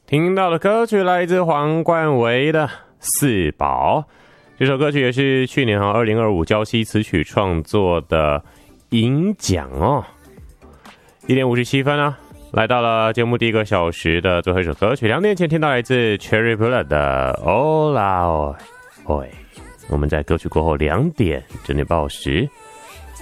听到的歌曲来自黄冠维的《四宝》，这首歌曲也是去年2025礁溪词曲创作的银奖哦。1点57分啊，来到了节目第一个小时的最后一首歌曲，2点前听到来自 Cherry Bullet 的 Ola Oi。我们在歌曲过后2点整点报时。